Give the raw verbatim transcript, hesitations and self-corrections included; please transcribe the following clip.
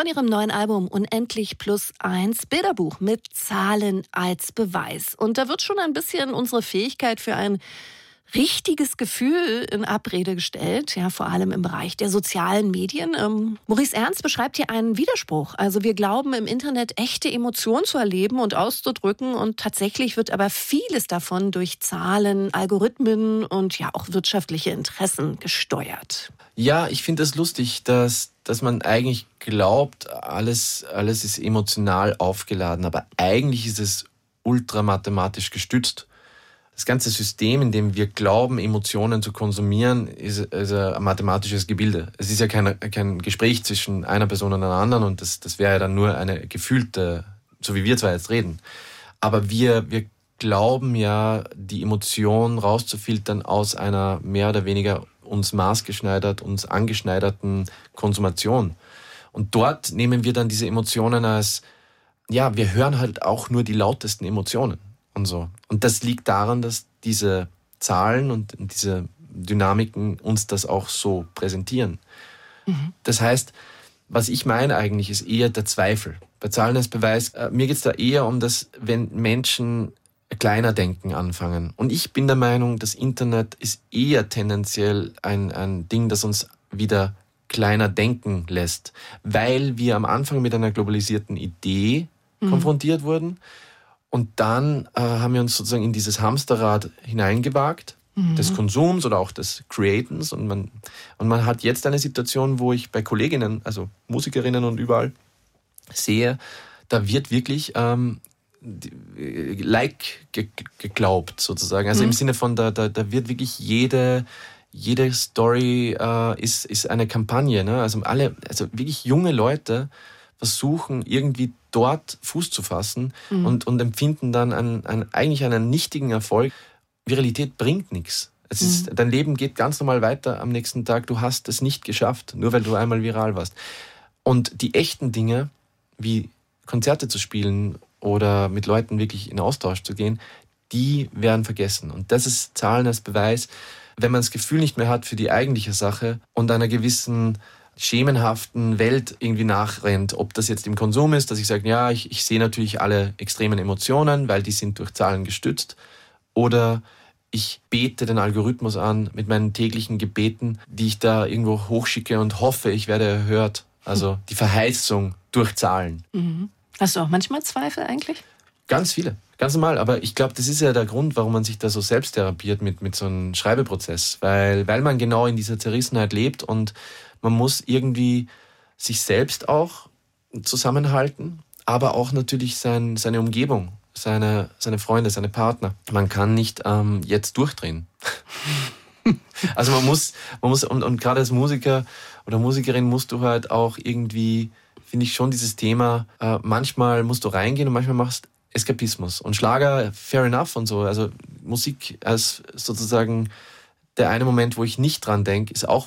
von ihrem neuen Album Unendlich plus eins, Bilderbuch mit Zahlen als Beweis. Und da wird schon ein bisschen unsere Fähigkeit für ein richtiges Gefühl in Abrede gestellt, ja, vor allem im Bereich der sozialen Medien. Ähm, Maurice Ernst beschreibt hier einen Widerspruch. Also wir glauben im Internet echte Emotionen zu erleben und auszudrücken und tatsächlich wird aber vieles davon durch Zahlen, Algorithmen und ja auch wirtschaftliche Interessen gesteuert. Ja, ich finde es das lustig, dass, dass man eigentlich glaubt, alles, alles ist emotional aufgeladen, aber eigentlich ist es ultramathematisch gestützt. Das ganze System, in dem wir glauben, Emotionen zu konsumieren, ist, ist ein mathematisches Gebilde. Es ist ja kein, kein Gespräch zwischen einer Person und einer anderen und das, das wäre ja dann nur eine gefühlte, so wie wir zwar jetzt reden. Aber wir, wir glauben ja, die Emotion rauszufiltern aus einer mehr oder weniger uns maßgeschneidert, uns angeschneiderten Konsumation. Und dort nehmen wir dann diese Emotionen als, ja, wir hören halt auch nur die lautesten Emotionen. Und so. Und das liegt daran, dass diese Zahlen und diese Dynamiken uns das auch so präsentieren. Mhm. Das heißt, was ich meine eigentlich, ist eher der Zweifel. Bei Zahlen als Beweis, äh, mir geht es da eher um das, wenn Menschen kleiner denken anfangen. Und ich bin der Meinung, das Internet ist eher tendenziell ein, ein Ding, das uns wieder kleiner denken lässt, weil wir am Anfang mit einer globalisierten Idee mhm. konfrontiert wurden. Und dann äh, haben wir uns sozusagen in dieses Hamsterrad hineingewagt, mhm. des Konsums oder auch des Createns. Und man, und man hat jetzt eine Situation, wo ich bei Kolleginnen, also Musikerinnen und überall sehe, da wird wirklich ähm, like ge- geglaubt sozusagen. Also mhm. im Sinne von, da, da, da wird wirklich jede, jede Story äh, ist, ist eine Kampagne. Ne? Also alle, also wirklich junge Leute versuchen irgendwie dort Fuß zu fassen mhm. und, und empfinden dann einen, einen, eigentlich einen nichtigen Erfolg. Viralität bringt nichts. Es ist, mhm. dein Leben geht ganz normal weiter am nächsten Tag. Du hast es nicht geschafft, nur weil du einmal viral warst. Und die echten Dinge, wie Konzerte zu spielen oder mit Leuten wirklich in Austausch zu gehen, die werden vergessen. Und das ist Zahlen als Beweis, wenn man das Gefühl nicht mehr hat für die eigentliche Sache und einer gewissen schemenhaften Welt irgendwie nachrennt. Ob das jetzt im Konsum ist, dass ich sage, ja, ich, ich sehe natürlich alle extremen Emotionen, weil die sind durch Zahlen gestützt. Oder ich bete den Algorithmus an mit meinen täglichen Gebeten, die ich da irgendwo hochschicke und hoffe, ich werde erhört. Also die Verheißung durch Zahlen. Mhm. Hast du auch manchmal Zweifel eigentlich? Ganz viele, ganz normal. Aber ich glaube, das ist ja der Grund, warum man sich da so selbst therapiert mit, mit so einem Schreibeprozess. Weil, weil man genau in dieser Zerrissenheit lebt und man muss irgendwie sich selbst auch zusammenhalten, aber auch natürlich sein, seine Umgebung, seine, seine Freunde, seine Partner. Man kann nicht ähm, jetzt durchdrehen. Also man muss, man muss und, und gerade als Musiker oder Musikerin musst du halt auch irgendwie, finde ich schon dieses Thema, äh, manchmal musst du reingehen und manchmal machst Eskapismus. Und Schlager, fair enough und so. Also Musik als sozusagen der eine Moment, wo ich nicht dran denke, ist auch